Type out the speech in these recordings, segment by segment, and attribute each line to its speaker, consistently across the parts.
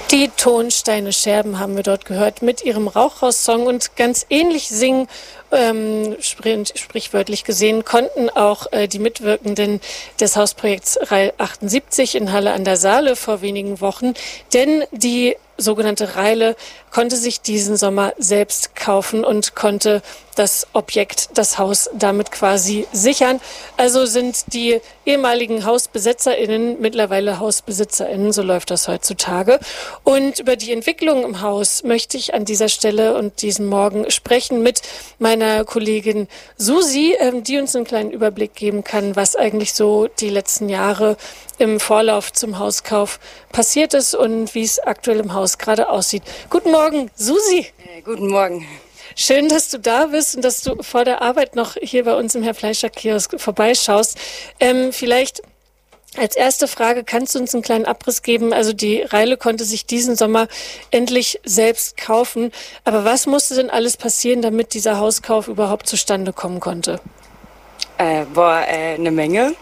Speaker 1: Die Tonsteine Scherben haben wir dort gehört mit ihrem Rauchhaus-Song, und ganz ähnlich singen, sprichwörtlich gesehen, konnten auch die Mitwirkenden des Hausprojekts Reil 78 in Halle an der Saale vor wenigen Wochen, denn die sogenannte Reile konnte sich diesen Sommer selbst kaufen und konnte das Objekt, das Haus, damit quasi sichern. Also sind die ehemaligen HausbesetzerInnen mittlerweile HausbesitzerInnen, so läuft das heutzutage. Und über die Entwicklung im Haus möchte ich an dieser Stelle und diesen Morgen sprechen mit meiner Kollegin Susi, die uns einen kleinen Überblick geben kann, was eigentlich so die letzten Jahre im Vorlauf zum Hauskauf passiert ist und wie es aktuell im Haus gerade aussieht. Guten Morgen, Susi.
Speaker 2: Guten Morgen.
Speaker 1: Schön, dass du da bist und dass du vor der Arbeit noch hier bei uns im Herr Fleischer-Kiosk vorbeischaust. Vielleicht als erste Frage, kannst du uns einen kleinen Abriss geben? Also die Reile konnte sich diesen Sommer endlich selbst kaufen. Aber was musste denn alles passieren, damit dieser Hauskauf überhaupt zustande kommen konnte?
Speaker 2: Eine Menge.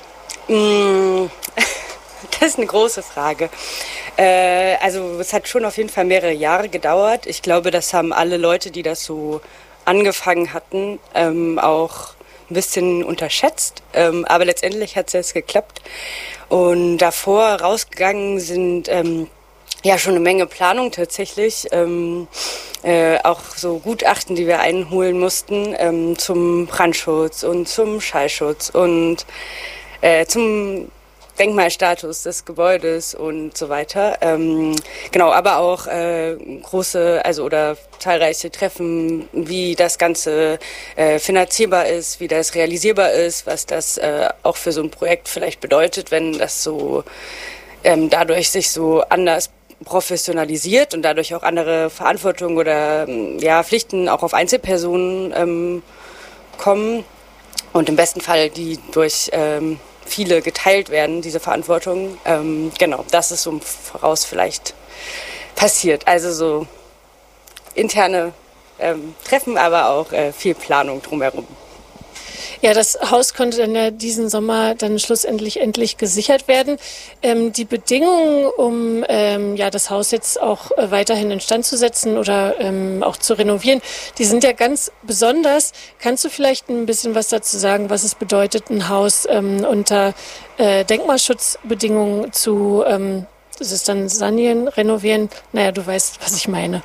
Speaker 2: Das ist eine große Frage. Also es hat schon auf jeden Fall mehrere Jahre gedauert. Ich glaube, das haben alle Leute, die das so angefangen hatten, auch ein bisschen unterschätzt. Aber letztendlich hat es jetzt geklappt. Und davor rausgegangen sind schon eine Menge Planung tatsächlich. Auch so Gutachten, die wir einholen mussten zum Brandschutz und zum Schallschutz und zum Denkmalstatus des Gebäudes und so weiter. Aber auch oder zahlreiche Treffen, wie das Ganze finanzierbar ist, wie das realisierbar ist, was das auch für so ein Projekt vielleicht bedeutet, wenn das so dadurch sich so anders professionalisiert und dadurch auch andere Verantwortung oder Pflichten auch auf Einzelpersonen kommen und im besten Fall die durch viele geteilt werden, diese Verantwortung. Das ist so voraus vielleicht passiert. Also so interne Treffen, aber auch viel Planung drumherum.
Speaker 1: Ja, das Haus konnte dann ja diesen Sommer dann schlussendlich endlich gesichert werden. Die Bedingungen, um das Haus jetzt auch weiterhin instand zu setzen oder auch zu renovieren, die sind ja ganz besonders. Kannst du vielleicht ein bisschen was dazu sagen, was es bedeutet, ein Haus unter Denkmalschutzbedingungen zu, ist es dann sanieren, renovieren? Naja, du weißt, was ich meine.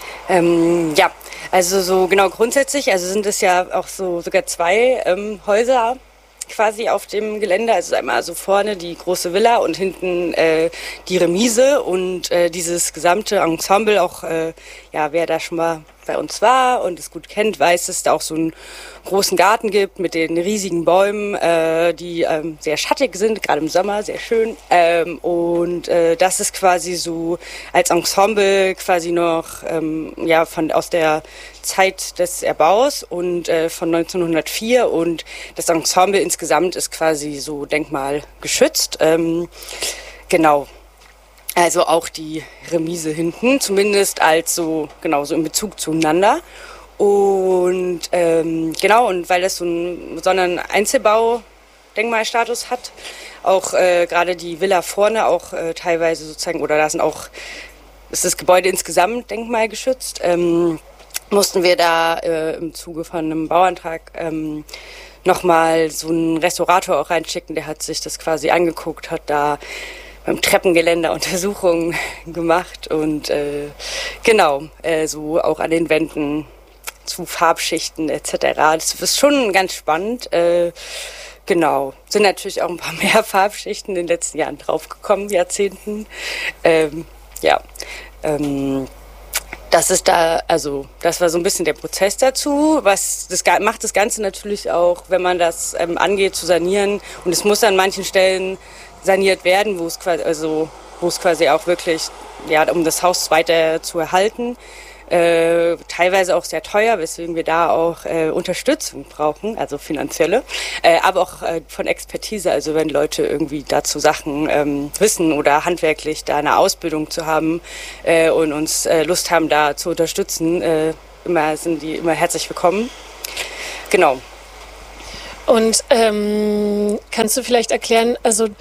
Speaker 2: Also so genau grundsätzlich, also sind es ja auch so sogar zwei Häuser quasi auf dem Gelände, also einmal so vorne die große Villa und hinten die Remise und dieses gesamte Ensemble auch, wer da schon mal bei uns war und es gut kennt, weiß, dass es da auch so einen großen Garten gibt mit den riesigen Bäumen, die sehr schattig sind, gerade im Sommer, sehr schön. Das ist quasi so als Ensemble quasi noch aus der Zeit des Erbaus und von 1904 und das Ensemble insgesamt ist quasi so denkmalgeschützt. Also auch die Remise hinten, zumindest als so in Bezug zueinander. Und und weil das so einen besonderen Einzelbau-Denkmalstatus hat, auch gerade die Villa vorne auch teilweise sozusagen, oder ist das Gebäude insgesamt denkmalgeschützt, mussten wir da im Zuge von einem Bauantrag nochmal so einen Restaurator auch reinschicken, der hat sich das quasi angeguckt, hat da beim Treppengeländer Untersuchungen gemacht und so auch an den Wänden zu Farbschichten etc. Das ist schon ganz spannend. Sind natürlich auch ein paar mehr Farbschichten in den letzten Jahren draufgekommen, Jahrzehnten. Das ist das war so ein bisschen der Prozess dazu. Macht das Ganze natürlich auch, wenn man das angeht, zu sanieren. Und es muss an manchen Stellen saniert werden, wo es quasi auch wirklich, um das Haus weiter zu erhalten. Teilweise auch sehr teuer, weswegen wir da auch Unterstützung brauchen, also finanzielle, aber auch von Expertise, also wenn Leute irgendwie dazu Sachen wissen oder handwerklich da eine Ausbildung zu haben und uns Lust haben, da zu unterstützen, sind die immer herzlich willkommen. Genau.
Speaker 1: Und kannst du vielleicht erklären, also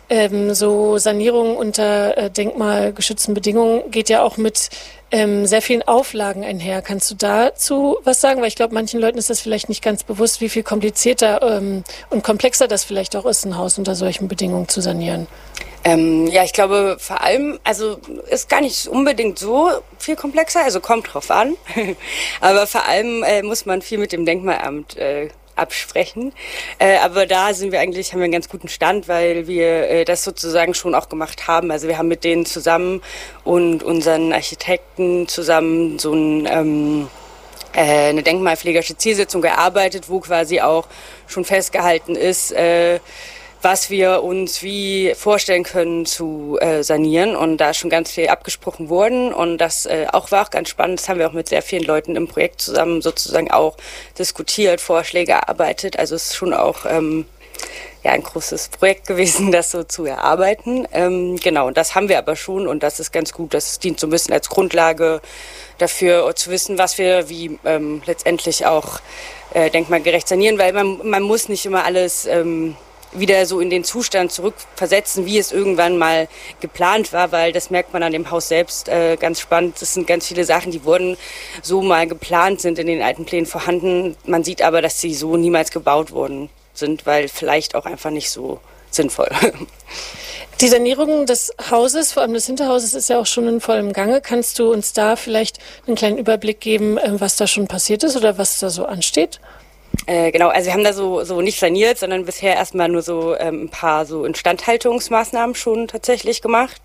Speaker 1: So Sanierung unter denkmalgeschützten Bedingungen geht ja auch mit sehr vielen Auflagen einher. Kannst du dazu was sagen? Weil ich glaube, manchen Leuten ist das vielleicht nicht ganz bewusst, wie viel komplizierter und komplexer das vielleicht auch ist, ein Haus unter solchen Bedingungen zu sanieren.
Speaker 2: Ja, ich glaube vor allem, also ist gar nicht unbedingt so viel komplexer, also kommt drauf an. Aber vor allem muss man viel mit dem Denkmalamt absprechen. Aber da haben wir einen ganz guten Stand, weil wir das sozusagen schon auch gemacht haben. Also wir haben mit denen zusammen und unseren Architekten zusammen so eine denkmalpflegerische Zielsetzung gearbeitet, wo quasi auch schon festgehalten ist, was wir uns wie vorstellen können zu sanieren. Und da ist schon ganz viel abgesprochen worden. Und das war auch ganz spannend. Das haben wir auch mit sehr vielen Leuten im Projekt zusammen sozusagen auch diskutiert, Vorschläge erarbeitet. Also es ist schon auch ein großes Projekt gewesen, das so zu erarbeiten. Genau, und das haben wir aber schon. Und das ist ganz gut. Das dient so ein bisschen als Grundlage dafür, zu wissen, was wir wie letztendlich auch denkmalgerecht sanieren. Weil man muss nicht immer alles wieder so in den Zustand zurückversetzen, wie es irgendwann mal geplant war, weil das merkt man an dem Haus selbst ganz spannend. Das sind ganz viele Sachen, die wurden so mal geplant, sind in den alten Plänen vorhanden. Man sieht aber, dass sie so niemals gebaut worden sind, weil vielleicht auch einfach nicht so sinnvoll.
Speaker 1: Die Sanierung des Hauses, vor allem des Hinterhauses, ist ja auch schon in vollem Gange. Kannst du uns da vielleicht einen kleinen Überblick geben, was da schon passiert ist oder was da so ansteht?
Speaker 2: Genau, also wir haben da so nicht saniert, sondern bisher erstmal nur so ein paar so Instandhaltungsmaßnahmen schon tatsächlich gemacht.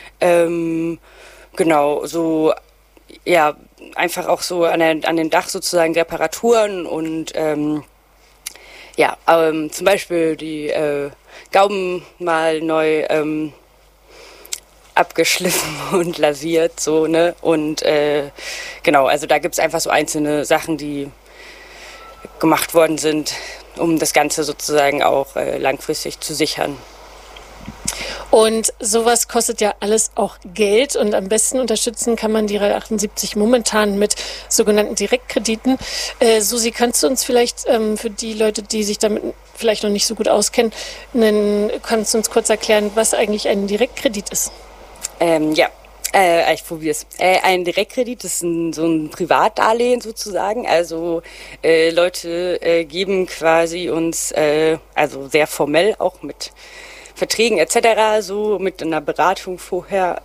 Speaker 2: Genau, so ja, einfach auch so an dem Dach sozusagen Reparaturen und zum Beispiel die Gauben mal neu abgeschliffen und lasiert, so, ne? Und genau, also da gibt's einfach so einzelne Sachen, die gemacht worden sind, um das Ganze sozusagen auch langfristig zu sichern.
Speaker 1: Und sowas kostet ja alles auch Geld und am besten unterstützen kann man die RAL 78 momentan mit sogenannten Direktkrediten. Susi, kannst du uns vielleicht für die Leute, die sich damit vielleicht noch nicht so gut auskennen, kannst du uns kurz erklären, was eigentlich ein Direktkredit ist?
Speaker 2: Ich probiere es. Ein Direktkredit ist so ein Privatdarlehen sozusagen. Also Leute geben quasi uns, also sehr formell auch mit Verträgen etc., so mit einer Beratung vorher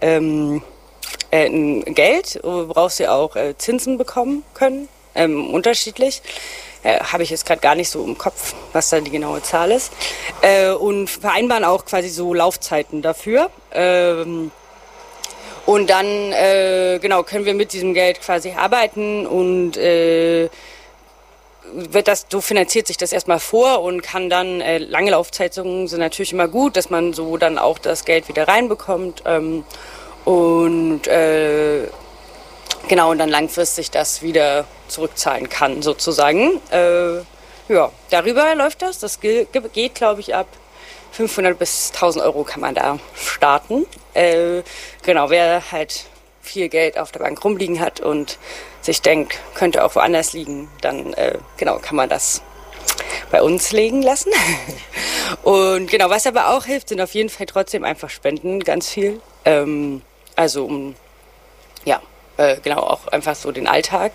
Speaker 2: Geld, worauf sie auch Zinsen bekommen können, unterschiedlich. Habe ich jetzt gerade gar nicht so im Kopf, was da die genaue Zahl ist. Und vereinbaren auch quasi so Laufzeiten dafür. Und dann können wir mit diesem Geld quasi arbeiten und so finanziert sich das erstmal vor und kann dann, lange Laufzeiten sind natürlich immer gut, dass man so dann auch das Geld wieder reinbekommt und dann langfristig das wieder zurückzahlen kann sozusagen. Darüber läuft das. Das geht, glaube ich, ab 500 bis 1000 Euro kann man da starten. Wer halt viel Geld auf der Bank rumliegen hat und sich denkt, könnte auch woanders liegen, dann kann man das bei uns legen lassen. Und was aber auch hilft, sind auf jeden Fall trotzdem einfach Spenden, ganz viel. Auch einfach so den Alltag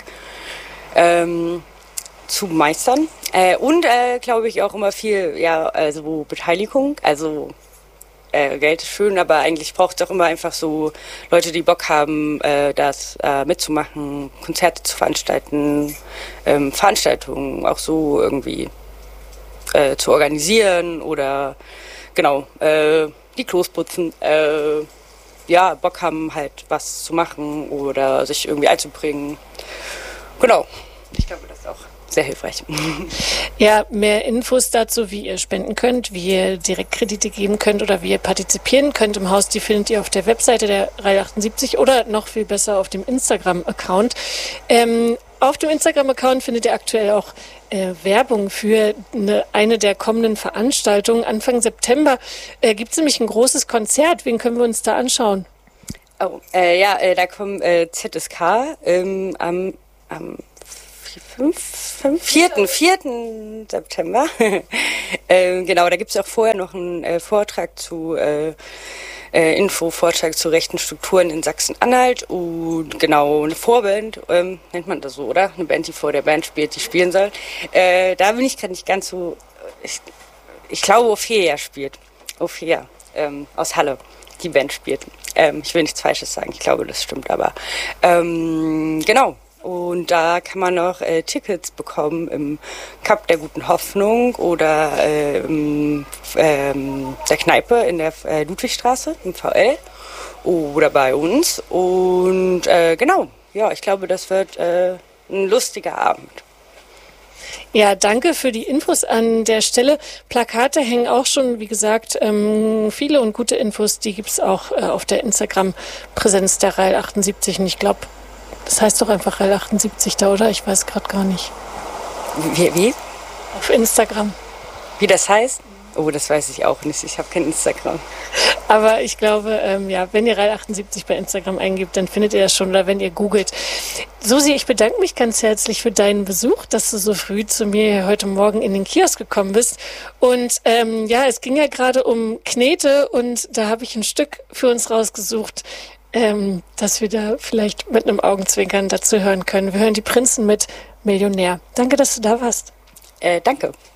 Speaker 2: zu meistern. Glaube ich, auch immer viel, Beteiligung. Also Geld ist schön, aber eigentlich braucht es auch immer einfach so Leute, die Bock haben, das mitzumachen, Konzerte zu veranstalten, Veranstaltungen auch so irgendwie zu organisieren oder die Klos putzen. Bock haben halt was zu machen oder sich irgendwie einzubringen. Genau. Ich glaube, das ist auch sehr hilfreich.
Speaker 1: Ja, mehr Infos dazu, wie ihr spenden könnt, wie ihr Direktkredite geben könnt oder wie ihr partizipieren könnt im Haus, die findet ihr auf der Webseite der RAL 78 oder noch viel besser auf dem Instagram-Account. Auf dem Instagram-Account findet ihr aktuell auch Werbung für eine der kommenden Veranstaltungen. Anfang September gibt es nämlich ein großes Konzert. Wen können wir uns da anschauen?
Speaker 2: Da kommen ZSK am 4. September. Genau, da gibt es auch vorher noch einen Vortrag zu Vortrag zu rechten Strukturen in Sachsen-Anhalt und genau eine Vorband, nennt man das so, oder? Eine Band, die vor der Band spielt, die spielen soll. Da bin ich gerade nicht ganz so, ich glaube Ophelia spielt. Ophelia, aus Halle, die Band spielt. Ich will nichts Falsches sagen, ich glaube, das stimmt aber. Genau. Und da kann man noch Tickets bekommen im Cup der Guten Hoffnung oder der Kneipe in der Ludwigstraße im VL oder bei uns. Und genau, ja, ich glaube, das wird ein lustiger Abend.
Speaker 1: Ja, danke für die Infos an der Stelle. Plakate hängen auch schon, wie gesagt, viele und gute Infos, die gibt es auch auf der Instagram-Präsenz der Rail 78. Und ich glaube, das heißt doch einfach Rail 78 da, oder? Ich weiß gerade gar nicht.
Speaker 2: Wie?
Speaker 1: Auf Instagram.
Speaker 2: Wie das heißt? Oh, das weiß ich auch nicht. Ich habe kein Instagram.
Speaker 1: Aber ich glaube, ja, wenn ihr Rail 78 bei Instagram eingibt, dann findet ihr das schon, oder wenn ihr googelt. Susi, ich bedanke mich ganz herzlich für deinen Besuch, dass du so früh zu mir heute Morgen in den Kiosk gekommen bist. Und ja, es ging ja gerade um Knete und da habe ich ein Stück für uns rausgesucht, dass wir da vielleicht mit einem Augenzwinkern dazu hören können. Wir hören die Prinzen mit Millionär. Danke, dass du da warst.
Speaker 2: Danke.